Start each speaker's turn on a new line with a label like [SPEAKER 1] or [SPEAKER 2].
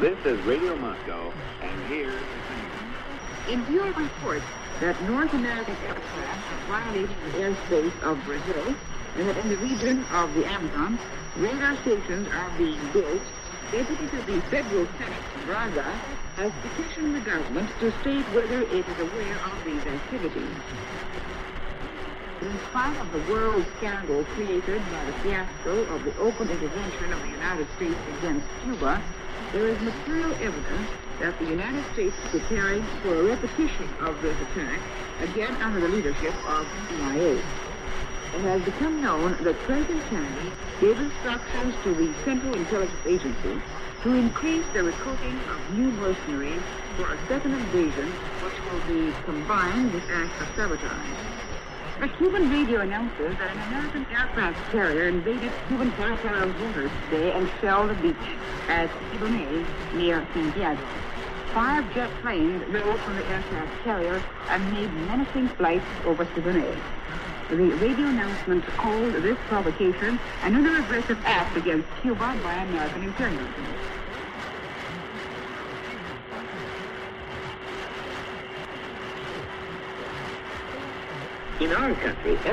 [SPEAKER 1] This is Radio Moscow, and here...
[SPEAKER 2] In view of reports that North American aircraft have violated the airspace of Brazil, and that in the region of the Amazon, radar stations are being built, basically the Federal Senate, Braga, has petitioned the government to state whether it is aware of these activities. In spite of the world scandal created by the fiasco of the open intervention of the United States against Cuba, there is material evidence that the United States is preparing for a repetition of this attack, again under the leadership of CIA. It has become known that President Kennedy gave instructions to the Central Intelligence Agency to increase the recruiting of new mercenaries for a second invasion, which will be combined with acts of sabotage. A Cuban radio announces that an American aircraft carrier invaded Cuban territorial waters today and shelled a beach at Siboney near Santiago. 5 jet planes rose from the aircraft carrier and made menacing flights over Siboney. The radio announcement called this provocation another aggressive act against Cuba by American imperialism.
[SPEAKER 1] In our country,